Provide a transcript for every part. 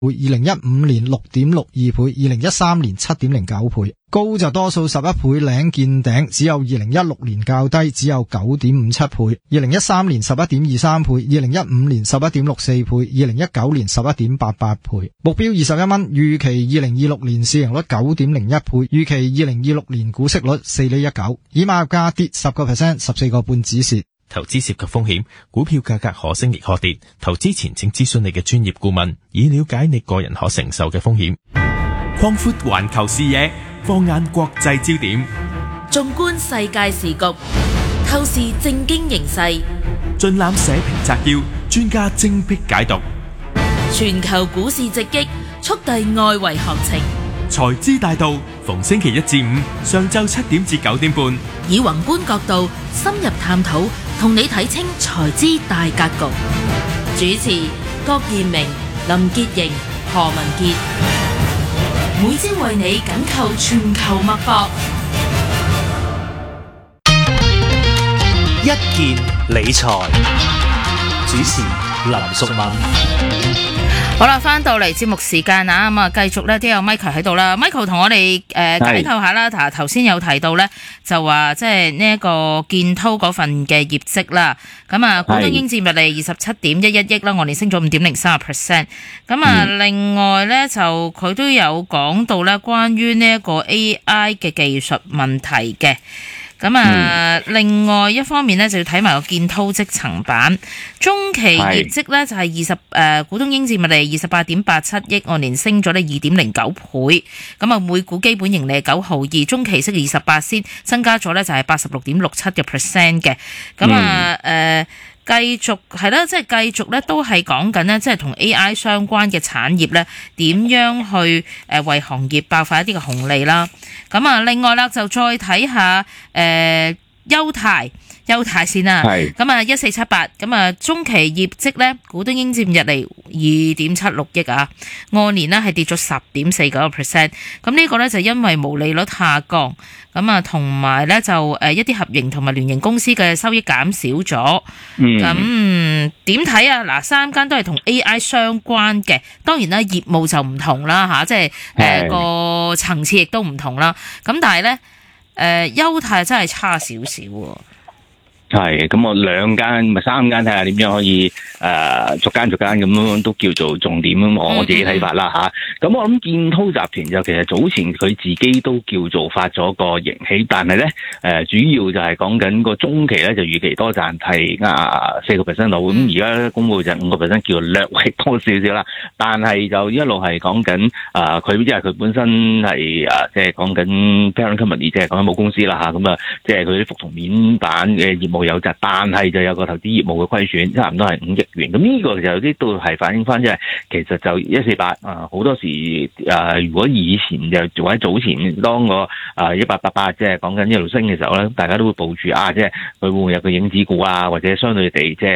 2015年 6.62 倍，2013年 7.09 倍。高就多數11倍領見頂，只有2016年較低，只有 9.57 倍。2013年 11.23 倍，2015年 11.64 倍，2019年 11.88 倍。目標21蚊，預期2026年市盈率 9.01 倍，預期2026年股息率4厘19。以買入價跌 10%， 14個半止蝕。 投資涉及風險，股票價格可升亦可跌，投資前請諮詢你嘅專業顧問，以了解你個人可承受嘅風險。 擴闊環球視野，放眼國際焦點， 縱觀世界時局，透視政經形勢， 盡覽社評摘要，專家精闢解讀， 全球股市直擊，速遞外圍行情。 財資大道逢星期一至五上晝7點至9點半， 以宏觀角度深入探討，同你睇清財資大格局。主持郭燕明、林潔瑩、何文傑，每朝為你緊扣全球脈搏。 一件理財，主持林淑敏。 好啦，翻到嚟節目時間啊，咁啊，繼續咧都有 Michael 喺度啦。Michael 同我哋解構下啦。頭先有提到咧，就話即係呢一個建滔嗰份嘅業績啦。咁啊，股東應佔溢利27.11億啦，按年升咗5.03%。咁啊，另外咧就佢都有講到咧關於呢一個 AI 嘅技術問題嘅。咁啊，另外一方面咧就要睇埋個建滔積層板中期業績咧就係股東應佔溢利28.87億，按年升咗咧2.09倍。咁啊，每股基本盈利係9毫2，中期息28仙，增加咗咧就係86.67%嘅。咁啊繼續係啦，即係繼續咧都係講緊咧，即係同 AI 相關嘅產業咧點樣去為行業爆發一啲嘅紅利啦。咁啊，另外啦就再睇下優泰先啦。咁啊1478，咁啊中期業績咧股東應佔溢利2.76億啊，按年咧係跌咗10.49%。咁呢個咧就因為毛利率下降，咁啊同埋咧就一啲合營同埋聯營公司嘅收益減少咗。咁點睇啊？嗱，三間都係同 AI 相關嘅，當然啦業務就唔同啦吓，即係個層次亦都唔同啦。咁但係咧優泰真係差少少喎。 係，咁我兩間咪三間睇下點樣可以逐間咁樣都叫做重點，我自己睇法啦吓。咁我諗建滔集團就其實早前佢自己都叫做發咗個盈喜，但係咧主要就係講緊個中期咧就預期多賺係4% 度，咁而家公佈就5%，叫略為多少少啦。但係就一路係講緊佢即係佢本身係即係講緊 parent company， 即係講緊母公司啦吓。咁即係佢啲服同面板嘅業務有賺，但係就有個投資業務嘅虧損，差唔多係5億元。咁呢個就有啲都係反映翻，即係其實就148好多時如果以前就或者早前當個1888即係講緊一路升嘅時候咧，大家都會部署即係佢會唔會有個影子股或者相對地即係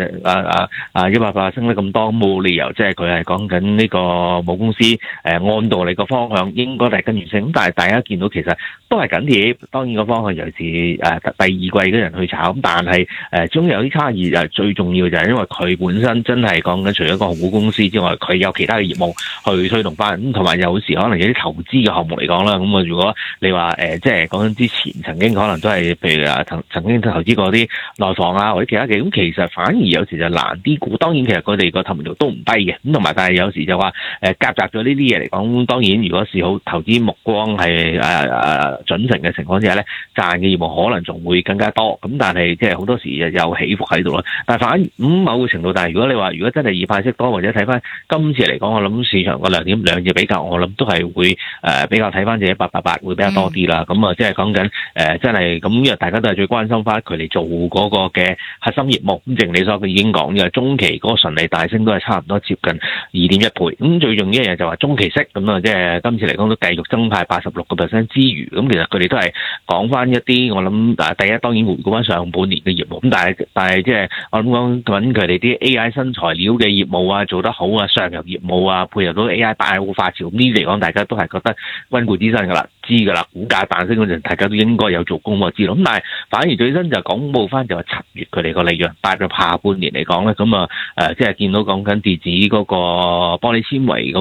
188升得咁多，冇理由即係佢係講緊呢個母公司按道理個方向應該係跟住升，咁但係大家見到其實都係緊貼，當然個方向尤其是第二季嗰人去炒。咁但係總有啲差異，最重要就係因為佢本身真係講緊除咗個控股公司之外，佢有其他嘅業務去推動翻，咁同埋有時可能有啲投資嘅項目嚟講啦。咁如果你話即係講緊之前曾經可能都係譬如曾經投資過啲內房或者其他嘅，咁其實反而有時就難啲估。當然其實佢哋個透明度都唔低嘅，咁同埋但係有時就話夾雜咗呢啲嘢嚟講，當然如果是好投資目光係準成嘅情況之下咧，賺嘅業務可能仲會更加多。咁但係即係好多時有起伏喺度咯，但係反而某個程度，但係如果你話如果真係以派息多或者睇翻今次嚟講，我諗市場個亮點兩隻比較，我諗都係會比較睇翻自己888會比較多啲啦。咁即係講緊真係咁，因為大家都係最關心翻佢哋做嗰個嘅核心業務。咁正如你所佢已經講嘅，中期嗰個純利大升都係差唔多接近2.1倍。咁最重要一樣就話中期息咁即係今次嚟講都繼續增派86% 之餘，咁其實佢哋都係講翻一啲我諗第一當然回顧翻上半年嘅業務，咁但係即係我諗講緊佢哋啲 AI 新材料嘅業務做得好上游業務配合到 AI 大戶發潮，呢啲嚟講大家都係覺得溫故知新噶啦，知噶啦，股價彈升嗰陣大家都應該有做功課知道。咁但係反而最新就講報翻就話7月佢哋個利潤8月下半年嚟講咧，咁即係見到講緊電子嗰個玻璃纖維嗰